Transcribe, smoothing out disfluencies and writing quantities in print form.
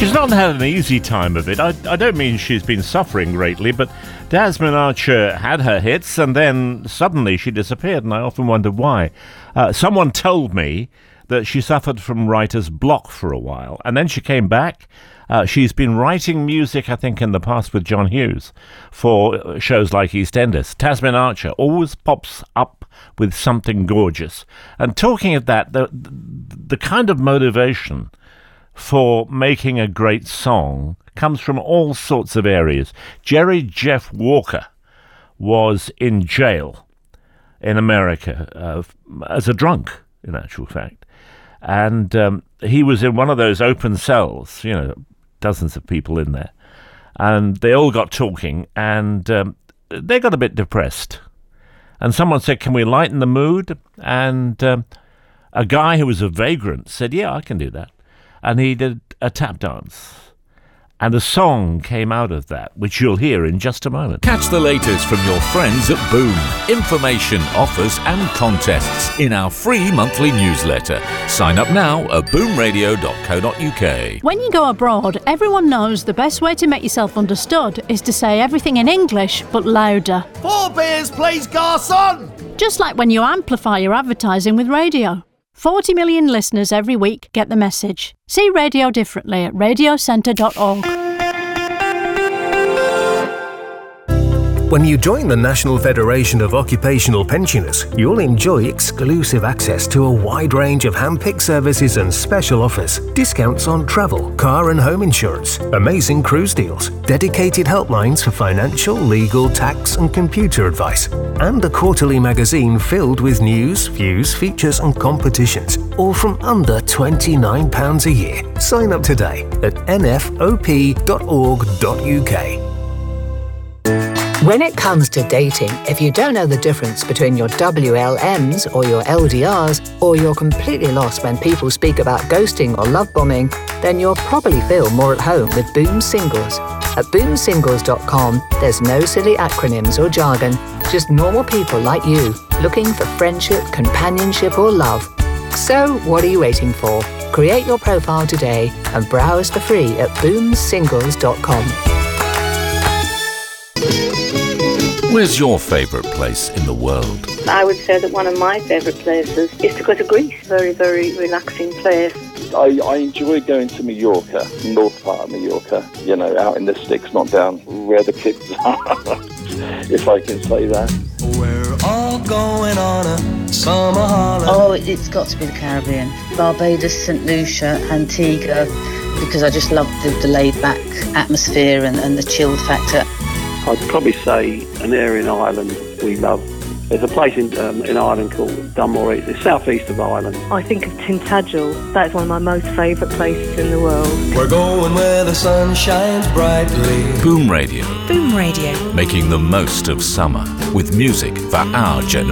She's not had an easy time of it. I don't mean she's been suffering greatly, but Desmond Archer had her hits and then suddenly she disappeared, and I often wondered why. Someone told me that she suffered from writer's block for a while, and then she came back. She's been writing music, I think, in the past with John Hughes for shows like EastEnders. Tasmin Archer always pops up with something gorgeous. And talking of that, the kind of motivation for making a great song comes from all sorts of areas. Jerry Jeff Walker was in jail in America as a drunk, in actual fact. And he was in one of those open cells, dozens of people in there. And they all got talking, and they got a bit depressed. And someone said, "Can we lighten the mood?" And a guy who was a vagrant said, "Yeah, I can do that." And he did a tap dance. And a song came out of that, which you'll hear in just a moment. Catch the latest from your friends at Boom. Information, offers and contests in our free monthly newsletter. Sign up now at boomradio.co.uk. When you go abroad, everyone knows the best way to make yourself understood is to say everything in English, but louder. 4 beers, please, garçon! Just like when you amplify your advertising with radio. 40 million listeners every week get the message. See radio differently at radiocentre.org. When you join the National Federation of Occupational Pensioners, you'll enjoy exclusive access to a wide range of hand-picked services and special offers, discounts on travel, car and home insurance, amazing cruise deals, dedicated helplines for financial, legal, tax and computer advice, and a quarterly magazine filled with news, views, features and competitions, all from under £29 a year. Sign up today at nfop.org.uk. When it comes to dating, if you don't know the difference between your WLMs or your LDRs, or you're completely lost when people speak about ghosting or love bombing, then you'll probably feel more at home with Boom Singles. At boomsingles.com, there's no silly acronyms or jargon, just normal people like you, looking for friendship, companionship or love. So, what are you waiting for? Create your profile today and browse for free at boomsingles.com. Where's your favourite place in the world? I would say that one of my favourite places is to go to Greece. Very, very relaxing place. I enjoy going to Mallorca, north part of Mallorca, out in the sticks, not down where the kids are, if I can say that. We're all going on a summer holiday. Oh, it's got to be the Caribbean. Barbados, St. Lucia, Antigua, because I just love the laid-back atmosphere and the chilled factor. I'd probably say an area in Ireland we love. There's a place in Ireland called Dunmore. It's southeast of Ireland. I think of Tintagel. That's one of my most favourite places in the world. We're going where the sun shines brightly. Boom Radio. Boom Radio. Making the most of summer with music for our generation.